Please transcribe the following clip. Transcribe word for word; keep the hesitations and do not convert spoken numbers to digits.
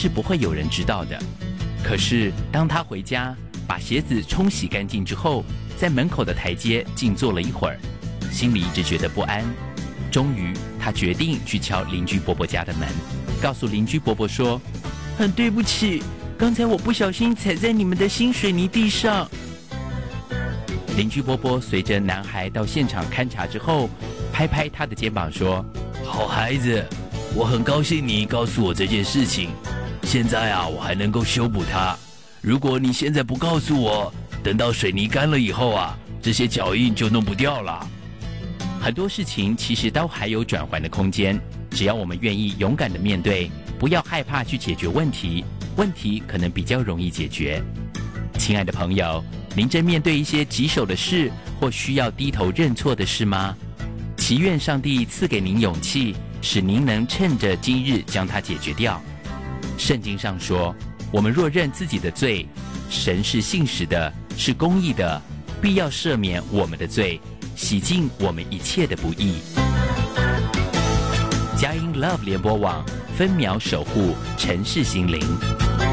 是不会有人知道的。可是当他回家把鞋子冲洗干净之后，在门口的台阶静坐了一会儿，心里一直觉得不安。终于他决定去敲邻居伯伯家的门，告诉邻居伯伯说：很对不起，刚才我不小心踩在你们的新水泥地上。邻居伯伯随着男孩到现场勘察之后，拍拍他的肩膀说：好孩子，我很高兴你告诉我这件事情，现在啊，我还能够修补它。如果你现在不告诉我，等到水泥干了以后啊，这些脚印就弄不掉了。很多事情其实都还有转圜的空间，只要我们愿意勇敢的面对，不要害怕去解决问题，问题可能比较容易解决。亲爱的朋友，您正面对一些棘手的事，或需要低头认错的事吗？祈愿上帝赐给您勇气，使您能趁着今日将它解决掉。圣经上说，我们若认自己的罪，神是信实的，是公义的，必要赦免我们的罪，洗净我们一切的不义。佳音 Love 联播网，分秒守护城市心灵。